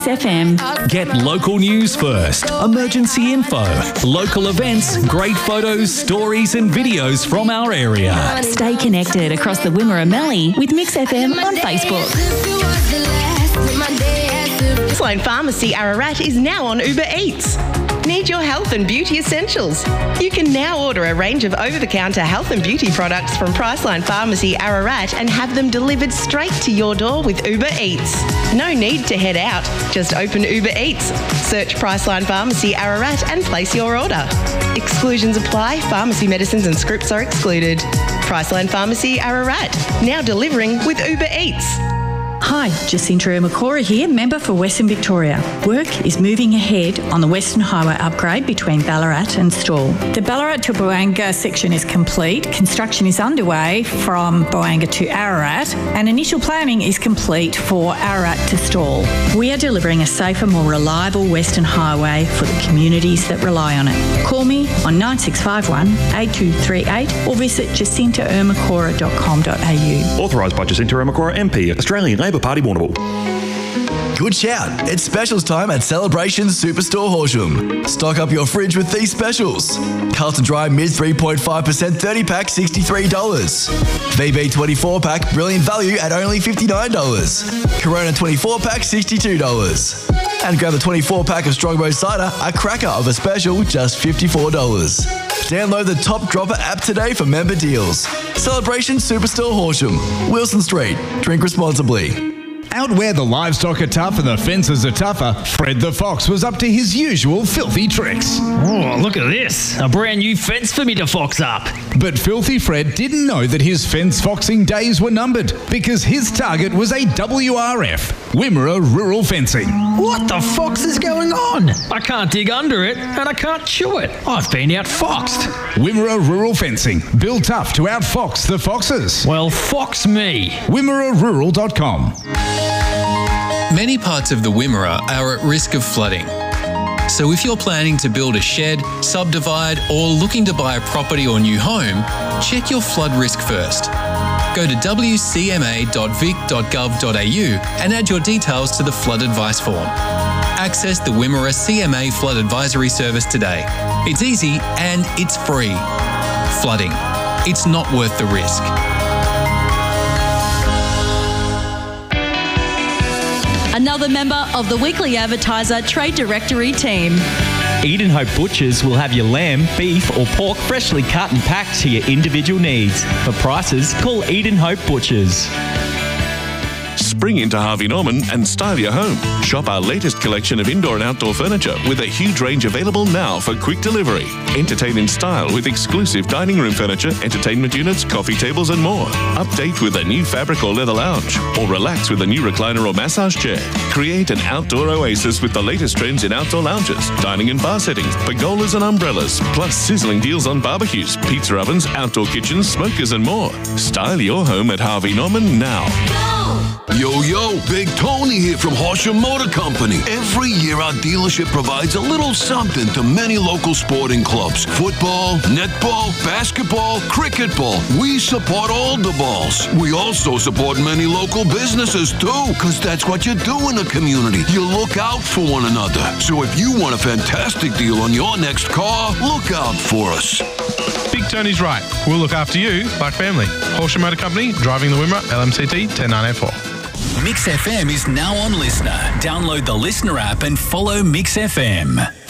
FM. Get local news first, emergency info, local events, great photos, stories and videos from our area. Stay connected across the Wimmera Mallee with Mix FM on Facebook. Priceline Pharmacy Ararat is now on Uber Eats. Need your health and beauty essentials? You can now order a range of over-the-counter health and beauty products from Priceline Pharmacy Ararat and have them delivered straight to your door with Uber Eats. No need to head out. Just open Uber Eats, search Priceline Pharmacy Ararat and place your order. Exclusions apply. Pharmacy medicines and scripts are excluded. Priceline Pharmacy Ararat, now delivering with Uber Eats. Hi, Jacinta Ermacora here, member for Western Victoria. Work is moving ahead on the Western Highway upgrade between Ballarat and Stawell. The Ballarat to Boanga section is complete. Construction is underway from Boanga to Ararat, and initial planning is complete for Ararat to Stawell. We are delivering a safer, more reliable Western Highway for the communities that rely on it. Call me on 9651 8238 or visit jacintaermacora.com.au. Authorised by Jacinta Ermacora MP, Australian Labor Party, Warrnambool. Good shout. It's specials time at Celebration Superstore Horsham. Stock up your fridge with these specials. Carlton Dry Mid 3.5% 30 pack $63. VB 24 pack brilliant value at only $59. Corona 24 pack $62. And grab the 24 pack of Strongbow cider, a cracker of a special, just $54. Download the Top Dropper app today for member deals. Celebration Superstore Horsham, Wilson Street. Drink responsibly. Out where the livestock are tough and the fences are tougher, Fred the Fox was up to his usual filthy tricks. Oh, look at this. A brand new fence for me to fox up. But Filthy Fred didn't know that his fence foxing days were numbered because his target was a WRF, Wimmera Rural Fencing. What the fox is going on? I can't dig under it and I can't chew it. I've been outfoxed. Wimmera Rural Fencing, built tough to outfox the foxes. Well, fox me. WimmeraRural.com. Many parts of the Wimmera are at risk of flooding. So if you're planning to build a shed, subdivide, or looking to buy a property or new home, check your flood risk first. Go to wcma.vic.gov.au and add your details to the flood advice form. Access the Wimmera CMA Flood Advisory Service today. It's easy and it's free. Flooding. It's not worth the risk. Another member of the Weekly Advertiser Trade Directory team. Eden Hope Butchers will have your lamb, beef or pork freshly cut and packed to your individual needs. For prices, call Eden Hope Butchers. Spring into Harvey Norman and style your home. Shop our latest collection of indoor and outdoor furniture with a huge range available now for quick delivery. Entertain in style with exclusive dining room furniture, entertainment units, coffee tables and more. Update with a new fabric or leather lounge, or relax with a new recliner or massage chair. Create an outdoor oasis with the latest trends in outdoor lounges, dining and bar settings, pergolas and umbrellas, plus sizzling deals on barbecues, pizza ovens, outdoor kitchens, smokers and more. Style your home at Harvey Norman now. Yo, Big Tony here from Horsham Motor Company. Every year our dealership provides a little something to many local sporting clubs. Football, netball, basketball, cricketball. We support all the balls. We also support many local businesses too, because that's what you do in a community. You look out for one another. So if you want a fantastic deal on your next car, look out for us. Big Tony's right. We'll look after you like family. Horsham Motor Company, driving the Wimmera, LMCT 10984. Mix FM is now on Listener. Download the Listener app and follow Mix FM.